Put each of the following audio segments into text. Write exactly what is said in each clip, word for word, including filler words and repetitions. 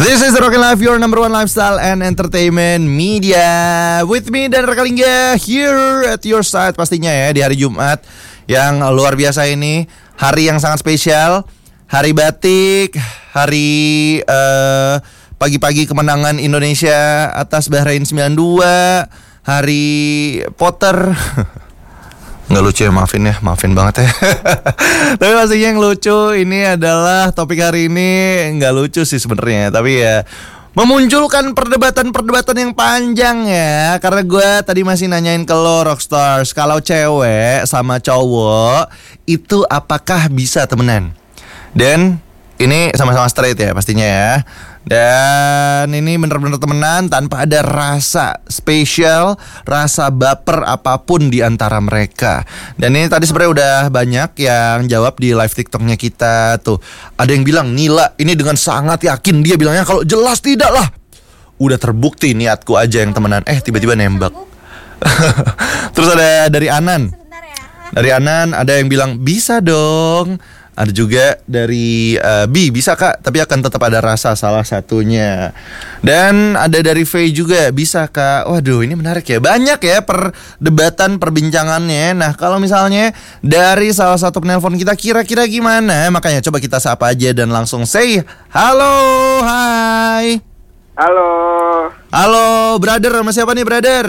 This is the Rockin' Life, your number one lifestyle and entertainment media. With me dan Rekalingga here at your side pastinya ya di hari Jumat yang luar biasa ini. Hari yang sangat spesial, hari batik, hari uh, pagi-pagi kemenangan Indonesia atas Bahrain sembilan dua, hari Potter. Nggak lucu ya, maafin ya, maafin banget ya. Tapi pastinya yang lucu ini adalah topik hari ini. Nggak lucu sih sebenarnya, tapi ya memunculkan perdebatan-perdebatan yang panjang ya. Karena gue tadi masih nanyain ke lo Rockstars, kalau cewek sama cowok itu apakah bisa temenan? Dan ini sama-sama straight ya pastinya ya. Dan ini bener-bener temenan tanpa ada rasa spesial, rasa baper apapun di antara mereka. Dan ini tadi sebenarnya udah banyak yang jawab di live TikToknya kita tuh. Ada yang bilang, Nila ini dengan sangat yakin. Dia bilangnya kalau jelas tidak lah. Udah terbukti niatku aja yang temenan. Eh tiba-tiba nembak. Terus ada dari Anan. Dari Anan ada yang bilang bisa dong. Ada juga dari uh, B, bisa kak, tapi akan tetap ada rasa salah satunya. Dan ada dari V juga, bisa kak. Waduh ini menarik ya, banyak ya perdebatan perbincangannya. Nah kalau misalnya dari salah satu penelpon kita kira-kira gimana, makanya coba kita sapa aja dan langsung say halo, hai. Halo. Halo brother, sama siapa nih brother?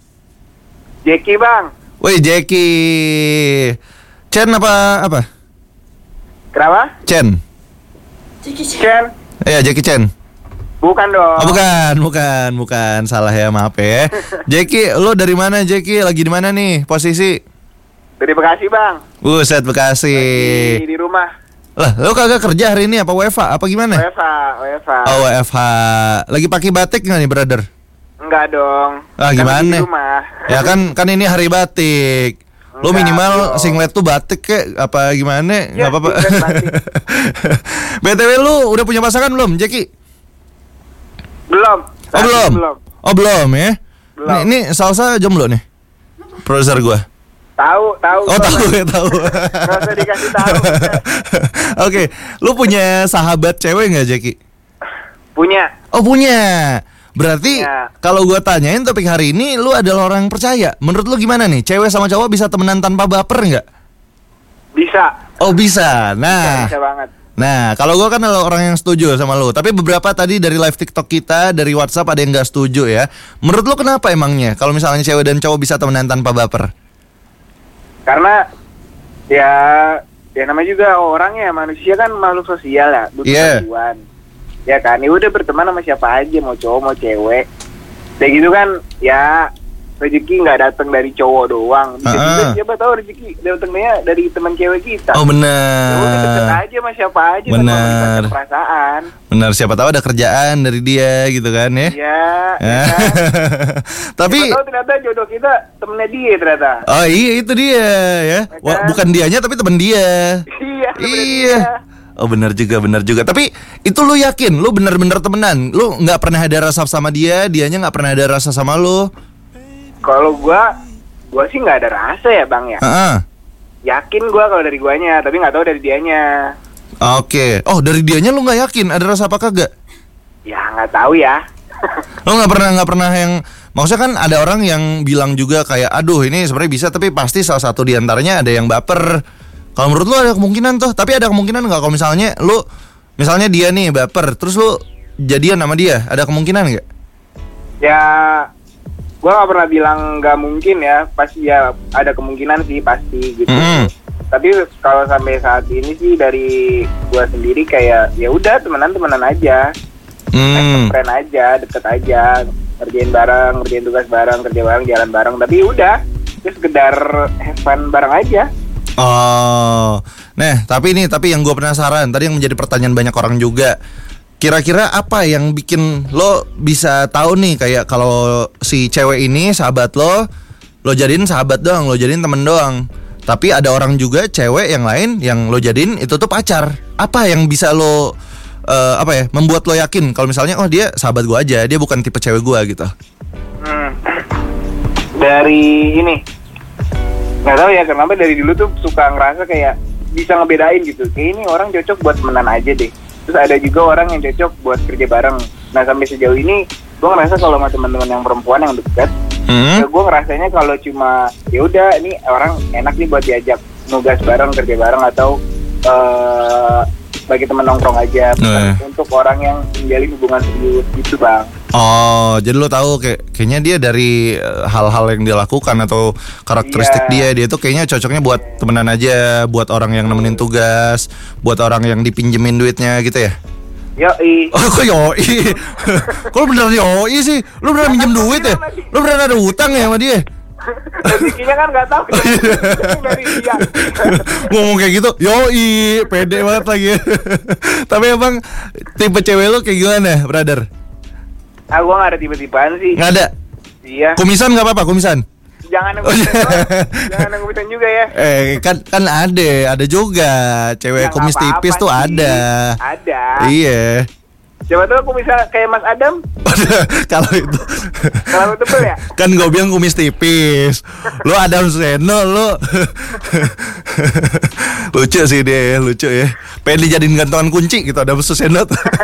Jeki bang. Woi Jeki. Chen apa apa? Kenapa? Chen. Jackie Chan. Iya Jackie Chan. Bukan dong. Oh bukan, bukan, bukan. Salah ya, maaf ya. Jackie, lo dari mana Jackie? Lagi di mana nih posisi? Dari Bekasi bang. Buset Bekasi. Lagi di rumah. Lah, lo kagak kerja hari ini apa W F H? Apa gimana? W F H, W F H. Oh W F H. Lagi pakai batik nggak nih brother? Enggak dong. Ah gimana? Di rumah. Ya kan, kan ini hari batik. Lo minimal singlet tuh batik kek apa gimana? Ya, Gak apa-apa. B T W lu udah punya pasangan belum, Jackie? Belum. Oh belum. belum. Oh belum ya. Belum. Nih, ini salsa jomblo nih. Produser gua. Tahu, tahu. Oh tahu ya tahu. Gak usah dikasih tahu. Oke, lu punya sahabat cewek nggak, Jackie? Punya. Oh punya. Berarti ya. Kalau gue tanyain topik hari ini, lu adalah orang yang percaya. Menurut lu gimana nih? Cewek sama cowok bisa temenan tanpa baper nggak? Bisa. Oh bisa. Nah. Bisa, bisa banget. Nah, kalau gue kan adalah orang yang setuju sama lu. Tapi beberapa tadi dari live TikTok kita, dari WhatsApp ada yang nggak setuju ya. Menurut lu kenapa emangnya? Kalau misalnya cewek dan cowok bisa temenan tanpa baper? Karena ya, ya namanya juga orang ya, manusia kan makhluk sosial ya, butuh yeah. bantuan. Ya kan, ya udah berteman sama siapa aja, mau cowok mau cewek. Kayak gitu kan, ya rezeki nggak datang dari cowok doang. Bisa uh-uh. juga siapa tahu rezeki datangnya dari teman cewek kita. Oh benar. Ya udah deket aja sama siapa aja. Benar. Perasaan. Benar, siapa tahu ada kerjaan dari dia gitu kan ya. Iya. Ya kan? Tapi siapa tahu ternyata jodoh kita temennya dia ternyata. Oh iya itu dia ya. Wah, bukan dianya tapi temen dia. Iya. Iya. Oh benar juga, benar juga. Tapi itu lu yakin, lu benar-benar temenan, lu nggak pernah ada rasa sama dia, dianya nggak pernah ada rasa sama lu? Kalau gua, gua sih nggak ada rasa ya bang ya. Uh-uh. Yakin gua kalau dari guanya, tapi nggak tahu dari dianya. Oke. Oh dari dianya lu nggak yakin ada rasa apa kagak? Ya nggak tahu ya. Lu nggak pernah nggak pernah yang, maksudnya kan ada orang yang bilang juga kayak, aduh ini sebenarnya bisa, tapi pasti salah satu diantaranya ada yang baper. Kalau menurut lu ada kemungkinan tuh, tapi ada kemungkinan nggak kalau misalnya lu, misalnya dia nih baper, terus lu jadian sama dia, ada kemungkinan nggak? Ya, gua nggak pernah bilang nggak mungkin ya, pasti ya ada kemungkinan sih pasti gitu. Mm. Tapi kalau sampai saat ini sih dari gua sendiri kayak ya udah temenan temenan aja, Mm. friend aja, deket aja, ngerjain bareng, ngerjain tugas bareng, kerja bareng, jalan bareng. Tapi udah, itu sekedar have fun bareng aja. Oh, nah tapi ini tapi yang gue penasaran tadi yang menjadi pertanyaan banyak orang juga, kira-kira apa yang bikin lo bisa tahu nih kayak kalau si cewek ini sahabat lo, lo jadiin sahabat doang, lo jadiin temen doang, tapi ada orang juga cewek yang lain yang lo jadiin itu tuh pacar. Apa yang bisa lo uh, apa ya membuat lo yakin kalau misalnya oh dia sahabat gue aja, dia bukan tipe cewek gue gitu? Hmm. Dari ini. Nggak tahu ya kenapa dari dulu tuh suka ngerasa kayak bisa ngebedain gitu. Kayak ini orang cocok buat temenan aja deh. Terus ada juga orang yang cocok buat kerja bareng. Nah sampai sejauh ini gue ngerasa kalau sama teman-teman yang perempuan yang dekat, Hmm? ya gue ngerasanya kalau cuma ya udah ini orang enak nih buat diajak nugas bareng, kerja bareng, atau uh, bagi teman nongkrong aja. Eh. Untuk orang yang menjalin hubungan serius gitu bang. Oh, jadi lo tahu kayak kayaknya dia dari eh, hal-hal yang dia lakukan atau karakteristik Iya. dia, dia tuh kayaknya cocoknya buat temenan aja, buat orang yang nemenin tugas, buat orang yang dipinjemin duitnya gitu ya. Yoi. Oh, kok yoi? Kok lu beneran yoi sih? Lu beneran minjem duit ya? Lu beneran ada utang ya sama dia? Rezekinya kan nggak tahu dari dia. Ngomong kayak gitu, yoi, pede banget lagi. Tapi emang tipe cewek lu kayak gimana, brother? Ah gue nggak ada tipe-tipean sih. Nggak ada? Iya. Kumisan nggak apa-apa, kumisan? Jangan yang kumisan doang. Jangan yang kumisan juga ya. Eh, kan kan ada, ada juga cewek Yang kumis apa-apa tipis tuh sih. ada. Ada. Iya. Coba tuh aku bisa kayak Mas Adam. Kalau itu Kalau tebel ya. kan gue bilang kumis tipis. Lu Adam Seno lu. Lucu sih dia, lucu ya. Pengen dijadiin gantungan kunci gitu ada Seno.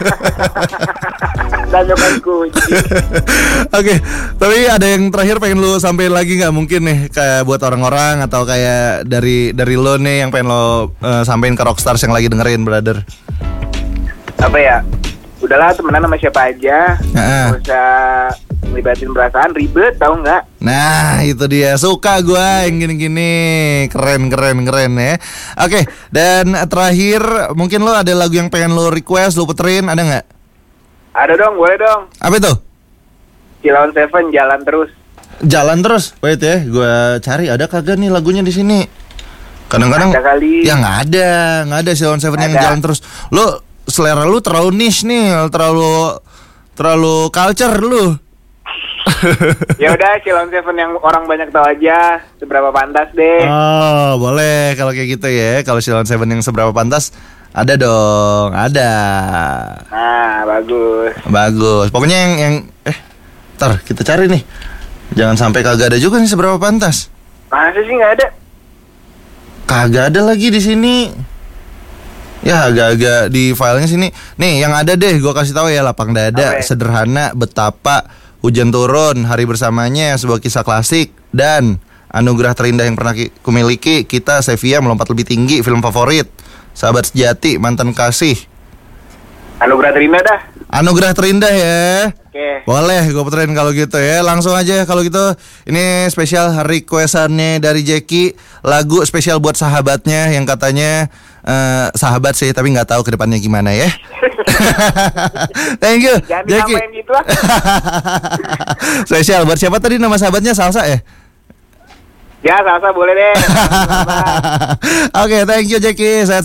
Tanyakan kunci. Oke, tapi ada yang terakhir pengen lu sampein lagi nggak mungkin nih kayak buat orang-orang atau kayak dari dari lo nih yang pengen lo uh, sampein ke rockstars yang lagi dengerin, brother. Apa ya? Udahlah temenan sama siapa aja. Heeh. Gak usah ngelibatin perasaan, ribet tau nggak? Nah itu dia, suka gue yang gini-gini. Keren keren keren ya. Oke, dan terakhir mungkin lo ada lagu yang pengen lo request, lo puterin, ada nggak? Ada dong, boleh dong. Apa itu? Cilon Seven jalan terus. Jalan terus. Wait ya, gue cari ada kagak nih lagunya di sini. Kadang-kadang Ada kali. ya nggak ada, nggak ada Silon Seven yang Ada. jalan terus. Lo selera lu terlalu niche nih, terlalu terlalu culture lu. Ya udah Cilon Seven yang orang banyak tahu aja, seberapa pantas deh. Oh, boleh kalau kayak gitu ya. Kalau Silon Seven yang seberapa pantas, ada dong, ada. Nah, bagus. Bagus. Pokoknya yang yang eh, ntar kita cari nih. Jangan sampai kagak ada juga nih seberapa pantas. Masa sih nggak ada? Kagak ada lagi di sini. Ya agak-agak di filenya sini. Nih yang ada deh, gue kasih tahu ya, lapang dada, Oke. sederhana, betapa, hujan turun, hari bersamanya, sebuah kisah klasik, dan anugerah terindah yang pernah ki- kumiliki, kita Sevilla melompat lebih tinggi, film favorit, sahabat sejati, mantan kasih. Anugerah terindah dah. Anugerah terindah ya. Oke. Boleh gue puterin kalau gitu ya. Langsung aja kalau gitu. Ini spesial requestannya dari Jackie, lagu spesial buat sahabatnya yang katanya eh, sahabat sih tapi nggak tahu kedepannya gimana ya. Thank you Jangan Jackie. dinamain gitu lah. Spesial buat siapa tadi nama sahabatnya? Salsa ya? Ya, Salsa boleh deh. Oke, thank you Jackie. Sehat